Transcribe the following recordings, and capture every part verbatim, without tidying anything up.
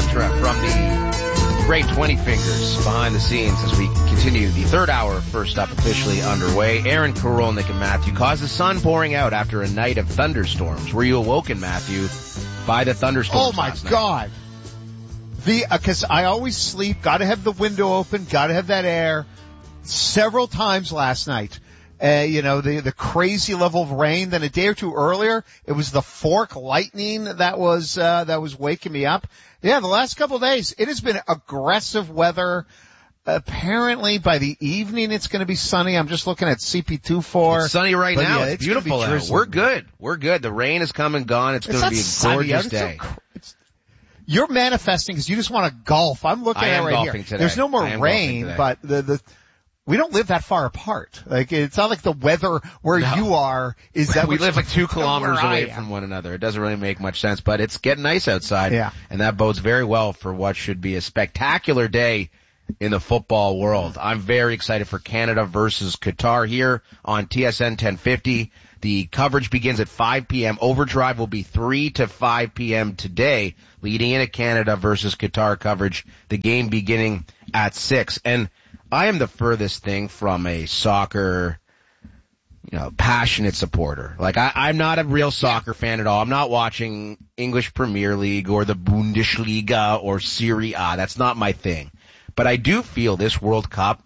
mantra from the great twenty Fingers behind the scenes as we continue the third hour of First Up officially underway. Aaron Karolnik and Matthew. Cause the sun pouring out after a night of thunderstorms. Were you awoken, Matthew, by the thunderstorms? Oh my last God. Night? The, uh, cause I always sleep, gotta have the window open, gotta have that air. Several times last night. Uh, you know, the, the crazy level of rain. Then a day or two earlier, it was the fork lightning that was, uh, that was waking me up. Yeah, the last couple of days, it has been aggressive weather. Apparently by the evening it's going to be sunny. I'm just looking at C P twenty-four. It's sunny right but now. Yeah, it's, it's beautiful out. We're good. We're good. The rain is come and gone. It's, it's going to be a gorgeous day. So, it's, you're manifesting because you just want to golf. I'm looking I at am it right golfing here. Today. There's no more rain, but the, the, we don't live that far apart. Like, it's not like the weather where no. you are is that we live like two kilometers away am. from one another. It doesn't really make much sense, but it's getting nice outside. Yeah. And that bodes very well for what should be a spectacular day in the football world. I'm very excited for Canada versus Qatar here on T S N ten fifty. The coverage begins at five p.m. Overdrive will be three to five p.m. today, leading into Canada versus Qatar coverage, the game beginning at six. And I am the furthest thing from a soccer, you know, passionate supporter. Like, I, I'm not a real soccer fan at all. I'm not watching English Premier League or the Bundesliga or Serie A. That's not my thing. But I do feel this World Cup,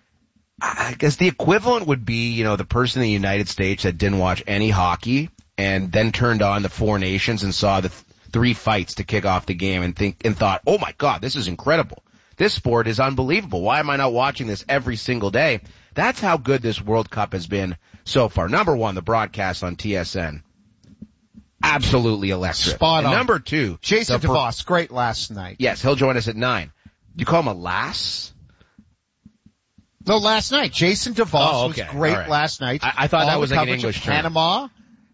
I guess the equivalent would be, you know, the person in the United States that didn't watch any hockey and then turned on the Four Nations and saw the th- three fights to kick off the game and think, and thought, oh my God, this is incredible. This sport is unbelievable. Why am I not watching this every single day? That's how good this World Cup has been so far. Number one, the broadcast on T S N. Absolutely electric. Spot on. And number two, Jason per- DeVos, great last night. Yes, he'll join us at nine. You call him a lass? No, last night. Jason DeVos oh, okay. was great right. last night. I, I thought All that was like an coverage English of term. Panama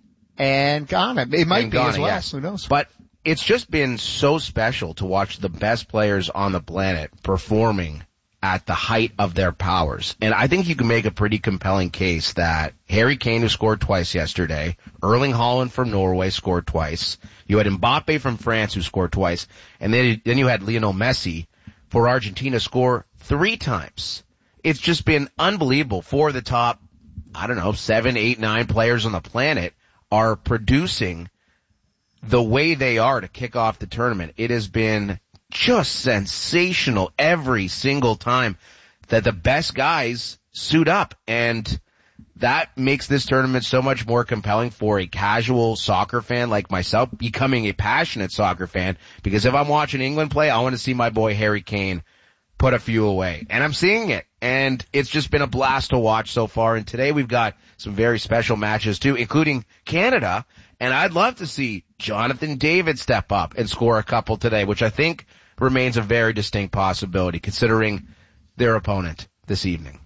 and Ghana. It might and be Ghana, as well. Yes. Who knows? But it's just been so special to watch the best players on the planet performing at the height of their powers. And I think you can make a pretty compelling case that Harry Kane, who scored twice yesterday, Erling Haaland from Norway scored twice, you had Mbappe from France who scored twice, and then, then you had Lionel Messi for Argentina score three times. It's just been unbelievable. Four of the top, I don't know, seven, eight, nine players on the planet are producing the way they are to kick off the tournament. It has been just sensational every single time that the best guys suit up. And that makes this tournament so much more compelling for a casual soccer fan like myself, becoming a passionate soccer fan. Because if I'm watching England play, I want to see my boy Harry Kane put a few away. And I'm seeing it. And it's just been a blast to watch so far. And today we've got some very special matches too, including Canada. And I'd love to see Jonathan David step up and score a couple today, which I think remains a very distinct possibility considering their opponent this evening.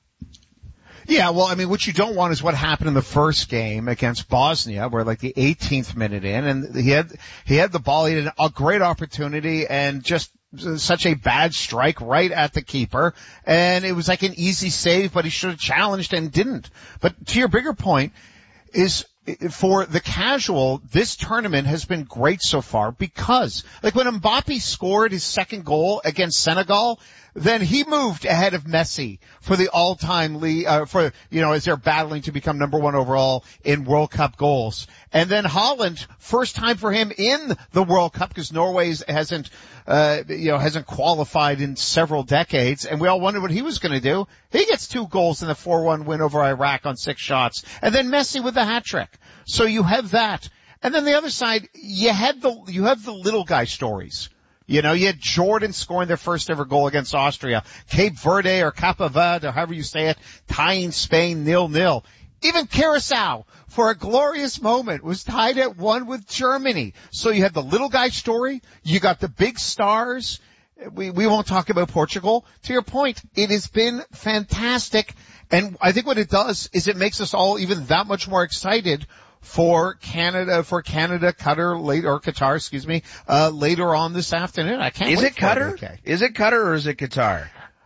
Yeah, well, I mean, what you don't want is what happened in the first game against Bosnia, where like the eighteenth minute in, and he had, he had the ball, he had a great opportunity, and just such a bad strike right at the keeper, and it was like an easy save, but he should have challenged and didn't. But to your bigger point is, for the casual, this tournament has been great so far because, like, when Mbappe scored his second goal against Senegal, then he moved ahead of Messi for the all-time lead, uh, for, you know, as they're battling to become number one overall in World Cup goals. And then Haaland, first time for him in the World Cup because Norway hasn't, uh, you know, hasn't qualified in several decades. And we all wondered what he was going to do. He gets two goals in the four one win over Iraq on six shots. And then Messi with the hat trick. So you have that. And then the other side, you had the, you have the little guy stories. You know, you had Jordan scoring their first ever goal against Austria, Cape Verde or Cape Verde, or however you say it, tying Spain nil-nil. Even Curacao, for a glorious moment, was tied at one with Germany. So you had the little guy story, you got the big stars. We, we won't talk about Portugal. To your point, it has been fantastic. And I think what it does is it makes us all even that much more excited for Canada, for Canada, Qatar, later, or Qatar, excuse me, uh, later on this afternoon. I can't Is wait it Qatar? It, okay. Is it Qatar or is it Qatar?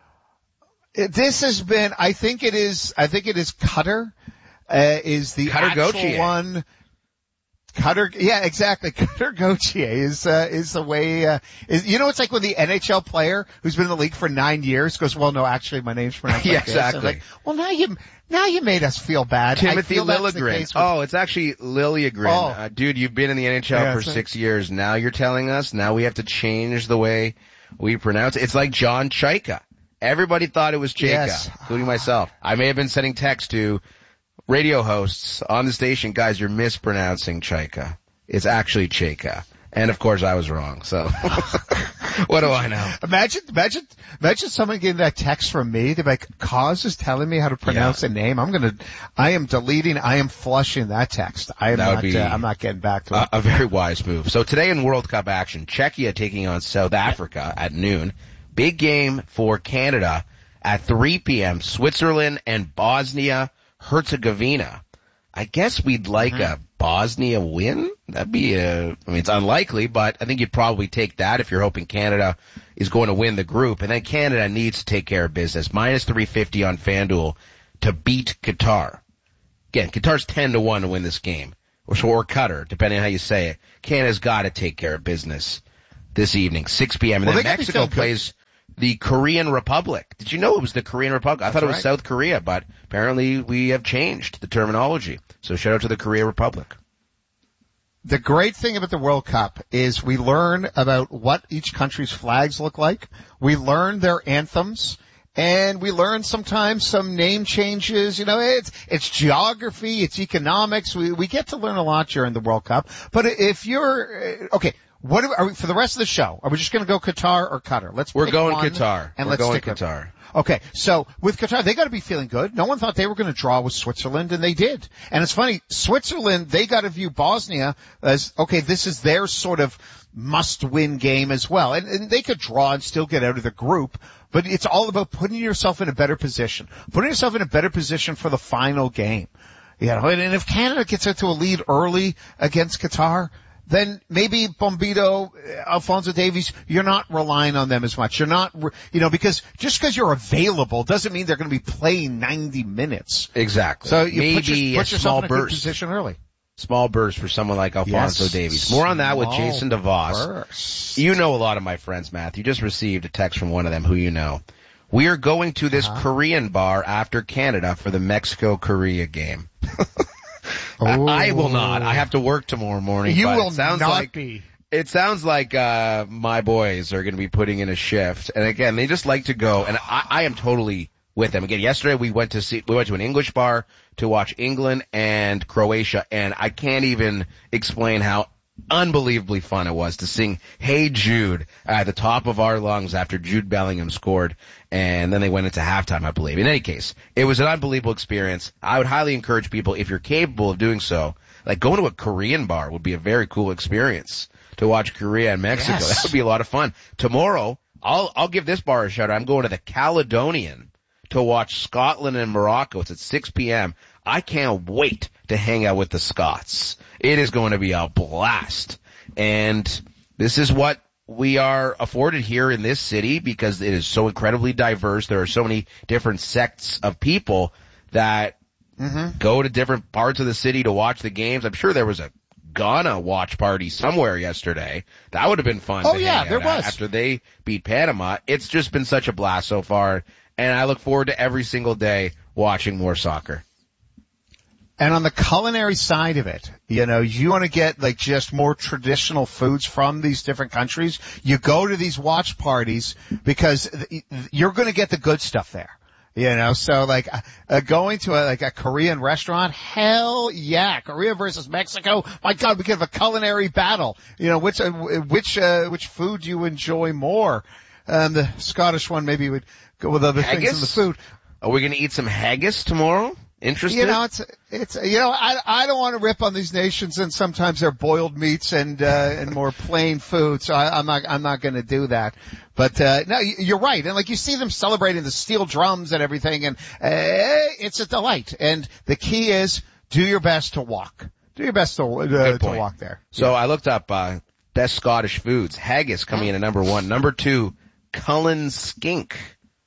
It, this has been, I think it is, I think it is Qatar, uh, is the Qatar actual Gauthier. one. Cutter, yeah, exactly. Cutter Gauthier is, uh, is the way, uh, is, you know, it's like when the N H L player who's been in the league for nine years goes, well, no, actually my name's pronounced like yeah, this. exactly. Like, well, now you, now you made us feel bad. Timothy I feel that's the Liljegren. case with- Oh, it's actually Liljegren. Oh. Uh, dude, you've been in the N H L Yeah, for it's six years. Now you're telling us, now we have to change the way we pronounce it. It's like John Chaika. Everybody thought it was Chaika, Yes. including myself. I may have been sending text to radio hosts on the station, guys, you're mispronouncing Chaika. It's actually Chaika. And of course I was wrong, so what do I know? Imagine, imagine, imagine someone getting that text from me. They're like, Cause is telling me how to pronounce Yeah. a name. I'm gonna, I am deleting, I am flushing that text. I am That would not, be uh, I'm not getting back to it. A, a very wise move. So today in World Cup action, Czechia taking on South Africa at noon. Big game for Canada at three p.m. Switzerland and Bosnia Herzegovina. I guess we'd like mm-hmm. a Bosnia win. That'd be a, I mean, it's unlikely, but I think you'd probably take that if you're hoping Canada is going to win the group. And then Canada needs to take care of business. Minus three fifty on FanDuel to beat Qatar. Again, Qatar's ten to one to win this game. Or, or Qatar, depending on how you say it. Canada's got to take care of business this evening, six p.m. And well, then Mexico plays the Korean Republic. Did you know it was the Korean Republic? I That's thought it was right. South Korea, but apparently we have changed the terminology. So shout out to the Korea Republic. The great thing about the World Cup is we learn about what each country's flags look like. We learn their anthems. And we learn sometimes some name changes. You know, it's, it's geography, it's economics. We, we get to learn a lot during the World Cup. But if you're, okay, what are we, are we for the rest of the show? Are we just going to go Qatar or Qatar? Let's We're pick going one Qatar. And We're let's going stick with Qatar. Okay, so with Qatar, they got to be feeling good. No one thought they were going to draw with Switzerland, and they did. And it's funny, Switzerland, they got to view Bosnia as, okay, this is their sort of must-win game as well. And, and they could draw and still get out of the group, but it's all about putting yourself in a better position, putting yourself in a better position for the final game. You know, and, and if Canada gets out to a lead early against Qatar, then maybe Bombito, Alphonso Davies, you're not relying on them as much. You're not, you know, because just because you're available doesn't mean they're going to be playing ninety minutes. Exactly. So you maybe put, your, put a yourself small in a good burst. position early. Small burst for someone like Alphonso Yes, Davies. More on that with Jason DeVos. Burst. You know a lot of my friends, Matt. You just received a text from one of them who you know. We are going to this uh-huh. Korean bar after Canada for the Mexico-Korea game. I, I will not. I have to work tomorrow morning. You but will it sounds not like, be. It sounds like uh my boys are going to be putting in a shift. And again, they just like to go. And I, I am totally with them. Again, yesterday we went to see, we went to an English bar to watch England and Croatia. And I can't even explain how unbelievably fun it was to sing Hey Jude at the top of our lungs after Jude Bellingham scored, and then they went into halftime, I believe. In any case, it was an unbelievable experience. I would highly encourage people, if you're capable of doing so, like going to a Korean bar would be a very cool experience to watch Korea and Mexico. Yes. That would be a lot of fun. Tomorrow, I'll I'll give this bar a shout out. I'm going to the Caledonian to watch Scotland and Morocco. It's at six p.m. I can't wait to hang out with the Scots. It is going to be a blast. And this is what we are afforded here in this city because it is so incredibly diverse. There are so many different sects of people that mm-hmm. go to different parts of the city to watch the games. I'm sure there was a Ghana watch party somewhere yesterday. That would have been fun. Oh to yeah, hang there out was. After they beat Panama. It's just been such a blast so far. And I look forward to every single day watching more soccer. And on the culinary side of it, you know, you want to get like just more traditional foods from these different countries. You go to these watch parties because you're going to get the good stuff there. You know, so like uh, going to a, like a Korean restaurant, hell yeah, Korea versus Mexico. My God, we could have a culinary battle. You know, which uh, which uh, which food do you enjoy more? Um, the Scottish one maybe would go with other haggis? things in the food. Are we going to eat some haggis tomorrow? Interested? You know, it's, it's, you know, I, I don't want to rip on these nations, and sometimes they're boiled meats and, uh, and more plain food, so I, I'm not, I'm not gonna do that. But, uh, no, you're right. And like you see them celebrating the steel drums and everything, and, uh, it's a delight. And the key is, do your best to walk. Do your best to, uh, to walk there. So yeah. I looked up, uh, best Scottish foods. Haggis coming in at number one. Number two, Cullen skink.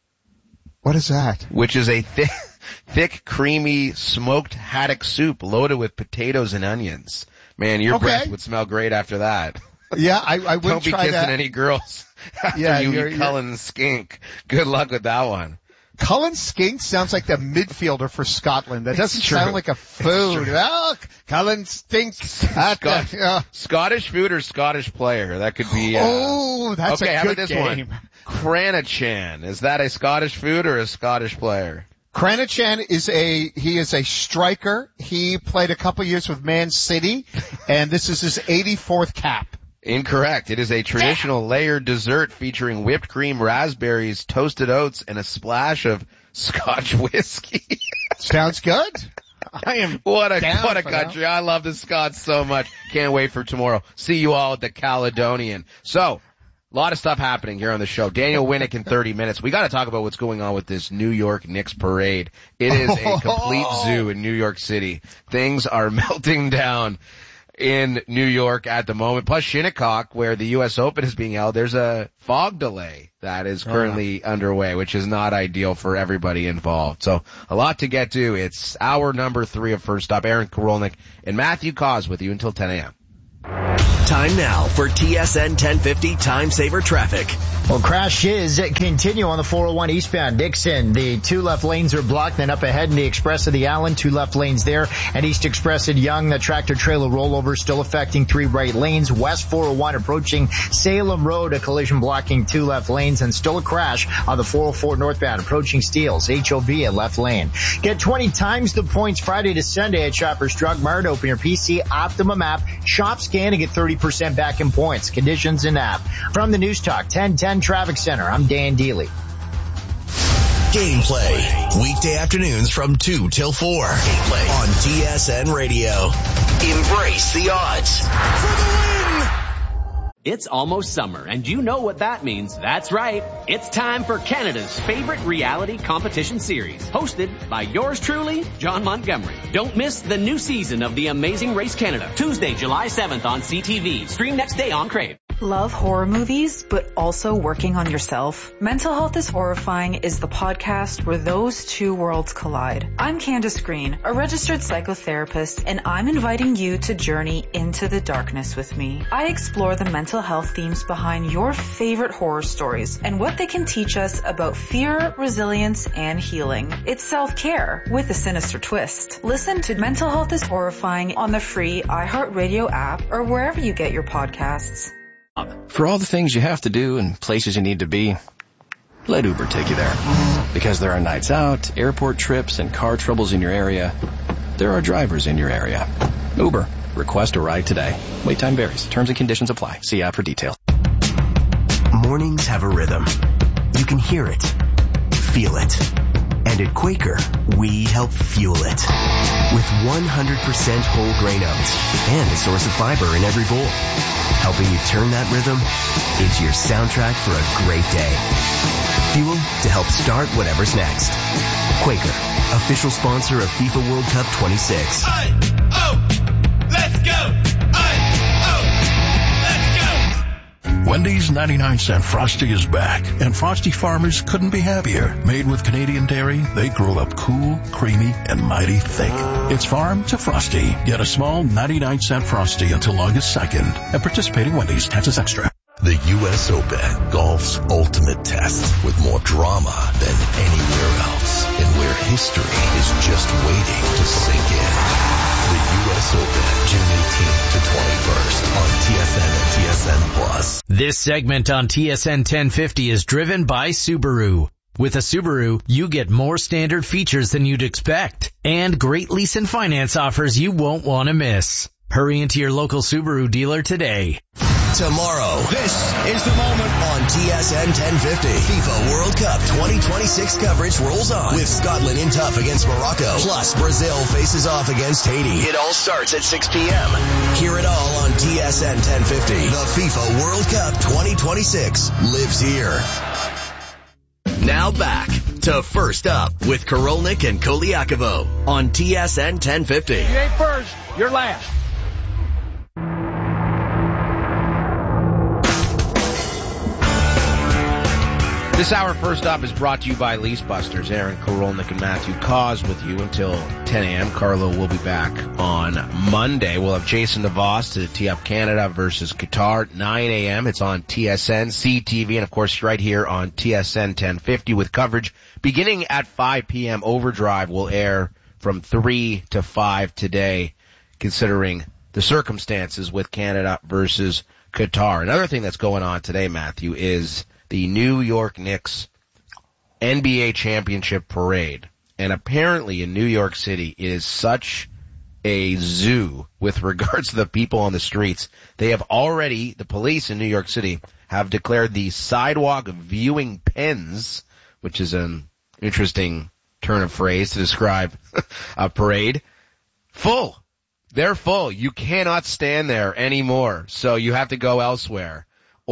What is that? Which is a thick, thick, creamy, smoked haddock soup loaded with potatoes and onions. Man, your Okay. breath would smell great after that. Yeah, I, I would Don't be try kissing that. any girls after Yeah, you you're- eat you're- Cullen skink. Good luck with that one. Cullen Skink sounds like the midfielder for Scotland. That doesn't true. sound like a food. Oh, Cullen Stinks. At Scot- the, uh, Scottish food or Scottish player? That could be. Uh, oh, that's okay, a how good about this game. one? Cranachan. Is that a Scottish food or a Scottish player? Cranachan is a, he is a striker. He played a couple years with Man City, and this is his eighty-fourth cap. Incorrect. It is a traditional layered dessert featuring whipped cream, raspberries, toasted oats, and a splash of Scotch whiskey. Sounds good. I am What a, down what a for that. country. I love the Scots so much. Can't wait for tomorrow. See you all at the Caledonian. So, a lot of stuff happening here on the show. Daniel Winnick in thirty minutes. We got to talk about what's going on with this New York Knicks parade. It is a complete zoo in New York City. Things are melting down in New York at the moment. Plus Shinnecock, where the U S Open is being held, there's a fog delay that is currently uh. underway, which is not ideal for everybody involved. So a lot to get to. It's hour number three of First Stop. Aaron Korolnik and Matthew Cause with you until ten a.m. Time now for T S N ten fifty Time Saver Traffic. Well, crashes continue on the four oh one eastbound Dixon. The two left lanes are blocked. Then up ahead in the Express of the Allen, two left lanes there. And East Express at Young, the tractor trailer rollover still affecting three right lanes. West four oh one approaching Salem Road, a collision blocking two left lanes. And still a crash on the four oh four northbound approaching Steeles, H O B at left lane. Get twenty times the points Friday to Sunday at Shoppers Drug Mart. Open your P C Optimum app, shop scan, and get thirty percent back in points. Conditions in app. From the News Talk ten ten Traffic Center, I'm Dan Deely. Gameplay. Weekday afternoons from two till four. Gameplay on T S N Radio. Embrace the odds. For the win! It's almost summer, and you know what that means. That's right. It's time for Canada's favorite reality competition series, hosted by yours truly, John Montgomery. Don't miss the new season of The Amazing Race Canada, Tuesday, July seventh on C T V. Stream next day on Crave. Love horror movies, but also working on yourself? Mental Health is Horrifying is the podcast where those two worlds collide. I'm Candace Green, a registered psychotherapist, and I'm inviting you to journey into the darkness with me. I explore the mental health themes behind your favorite horror stories and what they can teach us about fear, resilience, and healing. It's self-care with a sinister twist. Listen to Mental Health is Horrifying on the free iHeartRadio app or wherever you get your podcasts. For all the things you have to do and places you need to be, let Uber take you there. Because there are nights out, airport trips, and car troubles in your area, there are drivers in your area. Uber. Request a ride today. Wait time varies. Terms and conditions apply. See app for details. Mornings have a rhythm. You can hear it, feel it. And at Quaker, we help fuel it. With one hundred percent whole grain oats and a source of fiber in every bowl. Helping you turn that rhythm into your soundtrack for a great day. Fuel to help start whatever's next. Quaker, official sponsor of FIFA World Cup twenty-six. I, oh, let's go! I, oh, let's go! Wendy's ninety-nine cent Frosty is back, and Frosty farmers couldn't be happier. Made with Canadian dairy, they grow up cool, creamy, and mighty thick. It's farm to Frosty. Get a small ninety-nine cent Frosty until August second at participating Wendy's. Taxes extra. The U S Open, golf's ultimate test with more drama than anywhere else, and where history is just waiting to sink in. The U S Open, June eighteenth to twenty-first on T S N and T S N Plus. This segment on T S N ten fifty is driven by Subaru. With a Subaru, you get more standard features than you'd expect, and great lease and finance offers you won't want to miss. Hurry into your local Subaru dealer today. Tomorrow, this is the moment on T S N ten fifty. FIFA World Cup twenty twenty-six coverage rolls on with Scotland in tough against Morocco. Plus, Brazil faces off against Haiti. It all starts at six p.m. Hear it all on T S N ten fifty. The FIFA World Cup twenty twenty-six lives here. Now back to First Up with Korolnik and Koliakovo on T S N ten fifty. You ain't first, you're last. This hour, first up, is brought to you by Lease Busters. Aaron Karolnik and Matthew Cause with you until ten a.m. Carlo will be back on Monday. We'll have Jason DeVos to tee up Canada versus Qatar, nine a.m. It's on T S N, C T V, and of course right here on T S N ten fifty with coverage beginning at five p.m. Overdrive will air from three to five today, considering the circumstances with Canada versus Qatar. Another thing that's going on today, Matthew, is the New York Knicks N B A championship parade. And apparently in New York City, it is such a zoo with regards to the people on the streets. They have already, the police in New York City have declared the sidewalk viewing pens, which is an interesting turn of phrase to describe a parade, full. They're full. You cannot stand there anymore. So you have to go elsewhere.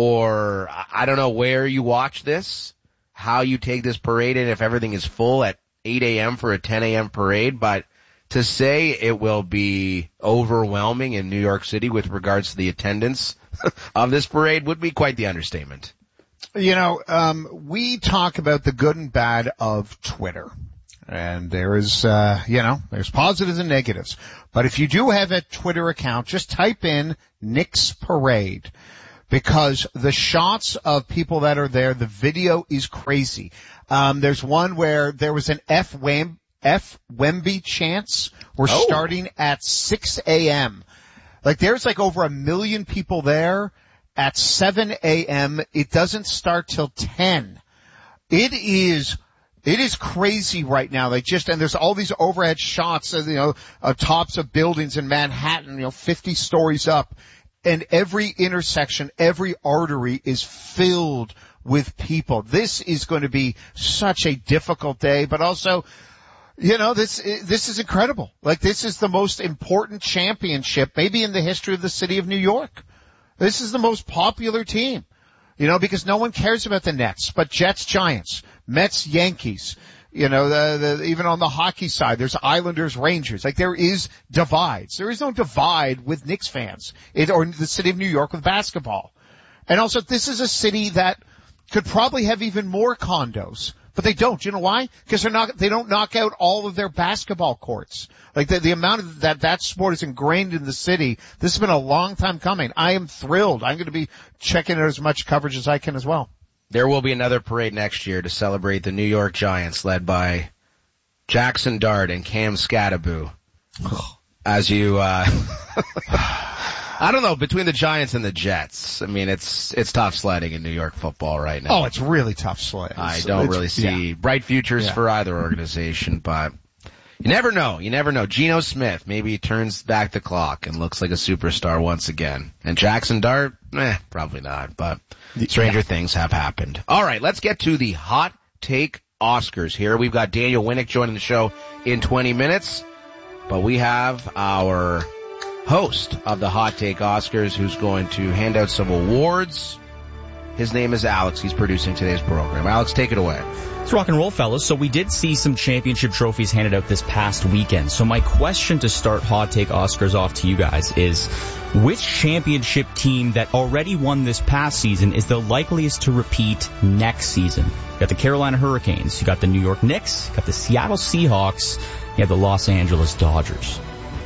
Or I don't know where you watch this, how you take this parade in if everything is full at eight a.m. for a ten a.m. parade. But to say it will be overwhelming in New York City with regards to the attendance of this parade would be quite the understatement. You know, um, we talk about the good and bad of Twitter. And there is, uh, you know, there's positives and negatives. But if you do have a Twitter account, just type in Knicks Parade. Because the shots of people that are there, the video is crazy. Um, there's one where there was an F. Wem- F. Wemby chants. We're oh. starting at six a.m. Like there's like over a million people there at seven a.m. It doesn't start till ten. It is, it is crazy right now. Like just, and there's all these overhead shots of, you know, of tops of buildings in Manhattan, you know, fifty stories up. And every intersection, every artery is filled with people. This is going to be such a difficult day, but also, you know, this, this is incredible. Like this is the most important championship maybe in the history of the city of New York. This is the most popular team, you know, because no one cares about the Nets, but Jets, Giants, Mets, Yankees. You know, the, the, even on the hockey side, there's Islanders, Rangers. Like there is divides. There is no divide with Knicks fans it, or the city of New York with basketball. And also, this is a city that could probably have even more condos, but they don't. You know why? Because they're not, they don't knock out all of their basketball courts. Like the, the amount of that, that sport is ingrained in the city. This has been a long time coming. I am thrilled. I'm going to be checking out as much coverage as I can as well. There will be another parade next year to celebrate the New York Giants led by Jackson Dart and Cam Scattaboo. As you, uh, I don't know, between the Giants and the Jets, I mean, it's, it's tough sledding in New York football right now. Oh, it's really tough sledding. I don't it's, really see yeah. bright futures yeah. for either organization, but you never know. You never know. Geno Smith, maybe he turns back the clock and looks like a superstar once again. And Jackson Dart, eh, probably not, but stranger yeah. things have happened. All right, let's get to the Hot Take Oscars here. We've got Daniel Winnick joining the show in twenty minutes, but we have our host of the Hot Take Oscars who's going to hand out some awards. His name is Alex. He's producing today's program. Alex, take it away. Let's rock and roll, fellas. So we did see some championship trophies handed out this past weekend. So my question to start Hot Take Oscars off to you guys is, which championship team that already won this past season is the likeliest to repeat next season? You got the Carolina Hurricanes, you got the New York Knicks, you got the Seattle Seahawks, you have the Los Angeles Dodgers.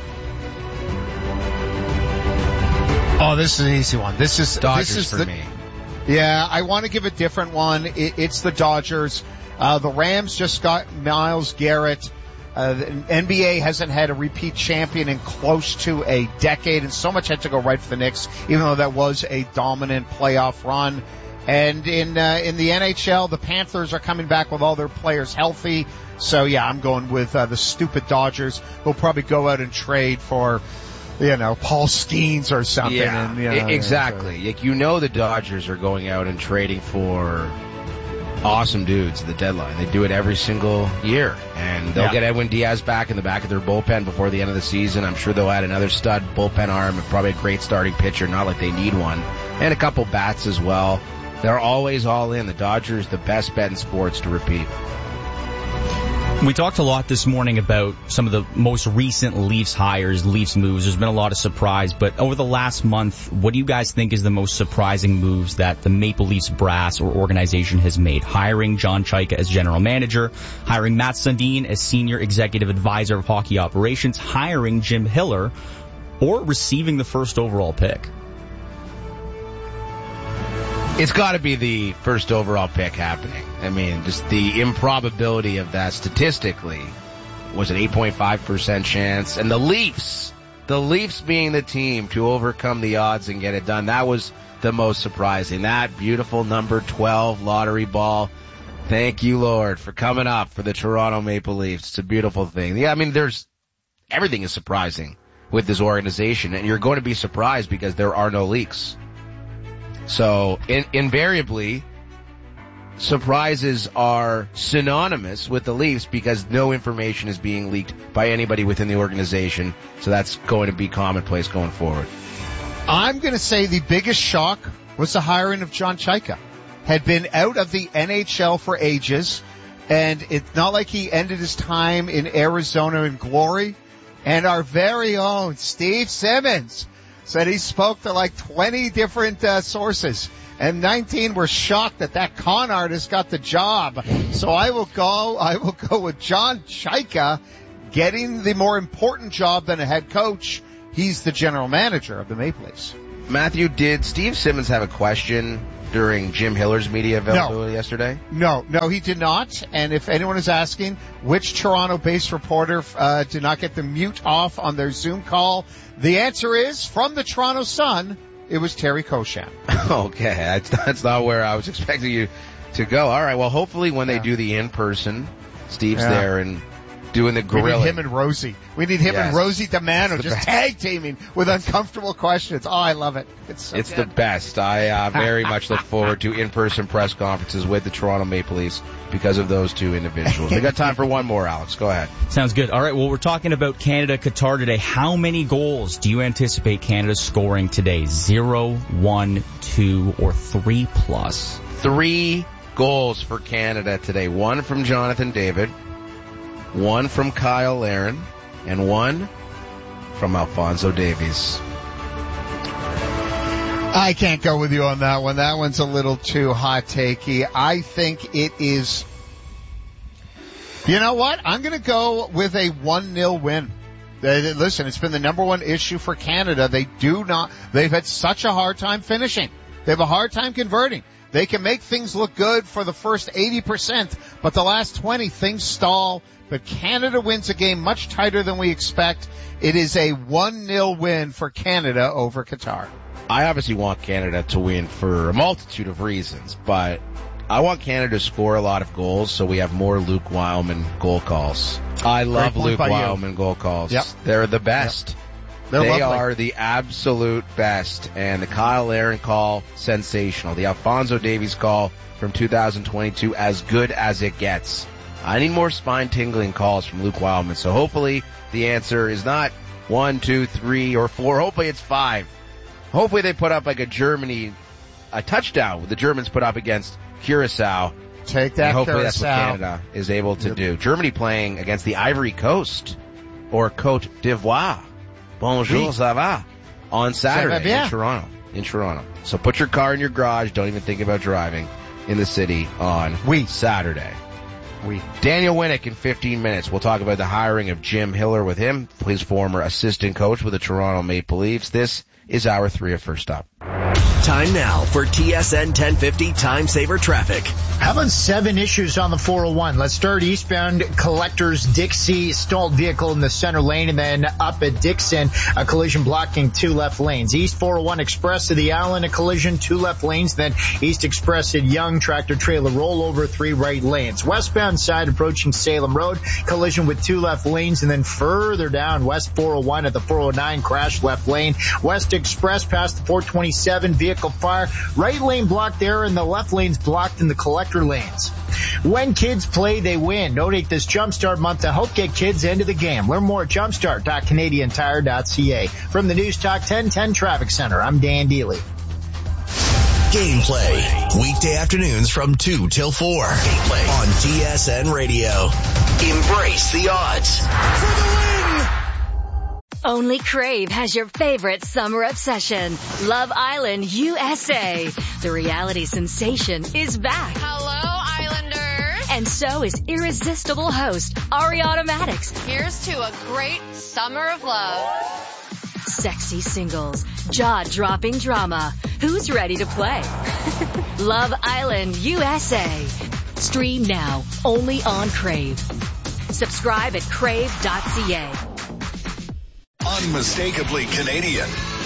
Oh, this is an easy one. This is Dodgers this is for the, me. Yeah, I want to give a different one. It, it's the Dodgers. Uh, the Rams just got Myles Garrett. Uh, the N B A hasn't had a repeat champion in close to a decade, and so much had to go right for the Knicks, even though that was a dominant playoff run. And in uh, in the N H L, the Panthers are coming back with all their players healthy. So, yeah, I'm going with uh, the stupid Dodgers. They'll probably go out and trade for, you know, Paul Skeens or something. Yeah, and, you know, exactly. So. Like, you know the Dodgers are going out and trading for awesome dudes at the deadline. They do it every single year. And they'll yeah. get Edwin Diaz back in the back of their bullpen before the end of the season. I'm sure they'll add another stud bullpen arm and probably a great starting pitcher, not like they need one. And a couple bats as well. They're always all in. The Dodgers, the best bet in sports to repeat. We talked a lot this morning about some of the most recent Leafs hires, Leafs moves. There's been a lot of surprise, but over the last month, what do you guys think is the most surprising moves that the Maple Leafs brass or organization has made? Hiring John Chayka as general manager, hiring Matt Sundin as senior executive advisor of hockey operations, hiring Jim Hiller, or receiving the first overall pick? It's got to be the first overall pick happening. I mean, just the improbability of that statistically was an eight point five percent chance. And the Leafs, the Leafs being the team to overcome the odds and get it done, that was the most surprising. That beautiful number twelve lottery ball. Thank you, Lord, for coming up for the Toronto Maple Leafs. It's a beautiful thing. Yeah, I mean, there's, everything is surprising with this organization, and you're going to be surprised because there are no leaks. So, in, invariably, surprises are synonymous with the Leafs because no information is being leaked by anybody within the organization. So that's going to be commonplace going forward. I'm going to say the biggest shock was the hiring of John Chayka. Had been out of the N H L for ages, and it's not like he ended his time in Arizona in glory. And our very own Steve Simmons said he spoke to like twenty different uh, sources, and nineteen were shocked that that con artist got the job. So I will go, I will go with John Chayka getting the more important job than a head coach. He's the general manager of the Maple Leafs. Matthew, did Steve Simmons have a question during Jim Hiller's media availability no. yesterday? No, no, he did not. And if anyone is asking which Toronto-based reporter uh, did not get the mute off on their Zoom call, the answer is, from the Toronto Sun, it was Terry Koshan. Okay, that's, that's not where I was expecting you to go. All right, well, hopefully when yeah. they do the in-person, Steve's yeah. there and doing the grilling. We need him and Rosie. We need him yes. and Rosie DiMano just best. tag teaming with uncomfortable questions. Oh, I love it. It's so It's good. the best. I uh, very much look forward to in-person press conferences with the Toronto Maple Leafs because of those two individuals. We got time for one more, Alex. Go ahead. Sounds good. All right, well, we're talking about Canada, Qatar today. How many goals do you anticipate Canada scoring today? Zero, one, two, or three plus? Three goals for Canada today. One from Jonathan David, one from Kyle Larin, and one from Alphonso Davies. I can't go with you on that one. That one's a little too hot takey. I think it is. You know what? I'm going to go with a one nil win. They, listen, it's been the number one issue for Canada. They do not, they've had such a hard time finishing. They have a hard time converting. They can make things look good for the first eighty percent, but the last twenty, things stall. But Canada wins a game much tighter than we expect. It is a one nil win for Canada over Qatar. I obviously want Canada to win for a multitude of reasons, but I want Canada to score a lot of goals so we have more Luke Wildman goal calls. I love Luke Wildman goal calls. Yep. They're the best. Yep. They're they lovely. are the absolute best. And the Kyle Larin call, sensational. The Alphonso Davies call from two thousand twenty-two, as good as it gets. I need more spine-tingling calls from Luke Wildman. So hopefully the answer is not one, two, three, or four. Hopefully it's five. Hopefully they put up like a Germany, a touchdown the Germans put up against Curacao. Take that, and hopefully Curacao. That's what Canada is able to do. Germany playing against the Ivory Coast, or Côte d'Ivoire. Bonjour, oui. Ça va? On Saturday in Toronto. In Toronto. So put your car in your garage. Don't even think about driving in the city on oui. Saturday. Oui. Daniel Winnick in fifteen minutes. We'll talk about the hiring of Jim Hiller with him, his former assistant coach with the Toronto Maple Leafs. This is hour three of First Up. Time now for T S N ten fifty Time Saver Traffic. How about seven issues on the four oh one? Let's start eastbound Collectors Dixie, stalled vehicle in the center lane, and then up at Dixon, a collision blocking two left lanes. East four oh one Express to the Allen, a collision, two left lanes. Then East Express at Young, tractor trailer rollover, three right lanes. Westbound side approaching Salem Road, collision with two left lanes. And then further down, West four oh one at the four oh nine, crash left lane. West Express past the four twenty-seven, vehicle fire. Right lane blocked there, and the left lane's blocked in the collector lanes. When kids play, they win. Donate this Jumpstart month to help get kids into the game. Learn more at jumpstart dot canadian tire dot c a. From the News Talk ten ten Traffic Center, I'm Dan Dealey. Gameplay. Weekday afternoons from two till four. Gameplay on T S N Radio. Embrace the odds. For the win! Only Crave has your favorite summer obsession. Love Island U S A. The reality sensation is back. Hello, Islanders. And so is irresistible host Ariana Madix. Here's to a great summer of love. Sexy singles, jaw-dropping drama. Who's ready to play? Love Island U S A. Stream now, only on Crave. Subscribe at crave dot c a. Unmistakably Canadian.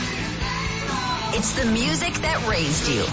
It's the music that raised you.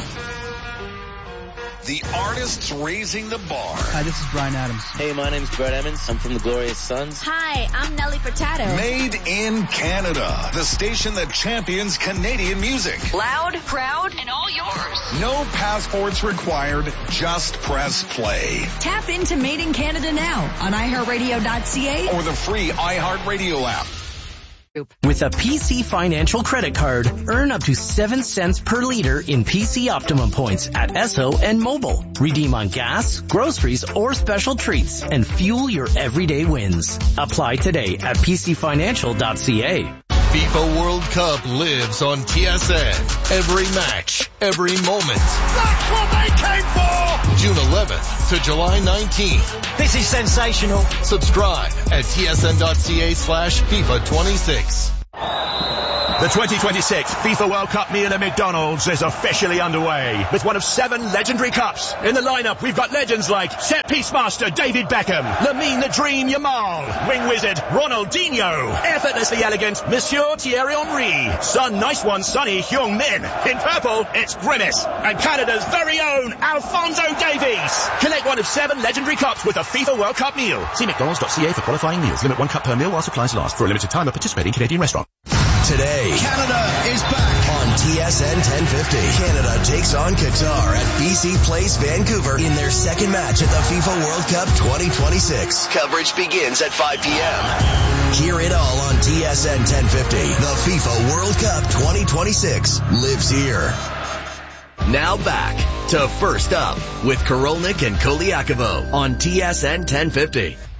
The artists raising the bar. Hi, this is Bryan Adams. Hey, my name's Brett Emmons. I'm from the Glorious Sons. Hi, I'm Nelly Furtado. Made in Canada. The station that champions Canadian music. Loud, proud, and all yours. No passports required. Just press play. Tap into Made in Canada now on i heart radio dot c a or the free iHeartRadio app. With a P C Financial credit card, earn up to seven cents per liter in P C Optimum points at Esso and Mobile. Redeem on gas, groceries, or special treats and fuel your everyday wins. Apply today at p c financial dot c a. FIFA World Cup lives on T S N. Every match, every moment. That's what they came for! June eleventh to July nineteenth. This is sensational. Subscribe at t s n dot c a slash FIFA twenty-six. The twenty twenty-six FIFA World Cup meal at McDonald's is officially underway with one of seven legendary cups. In the lineup, we've got legends like set piece master David Beckham, Lamine the Dream Yamal, wing wizard Ronaldinho, effortlessly elegant Monsieur Thierry Henry, Sun Nice One Sonny Heung-min. In purple, it's Grimace, and Canada's very own Alphonso Davies. Collect one of seven legendary cups with a FIFA World Cup meal. See mcdonalds dot c a for qualifying meals. Limit one cup per meal while supplies last. For a limited time at participating Canadian restaurant. Today, Canada is back on T S N ten fifty. Canada takes on Qatar at B C Place Vancouver in their second match at the FIFA World Cup twenty twenty-six. Coverage begins at five p.m. Hear it all on T S N ten fifty. The FIFA World Cup twenty twenty-six lives here. Now back to First Up with Korolnik and Koliakovo on T S N ten fifty.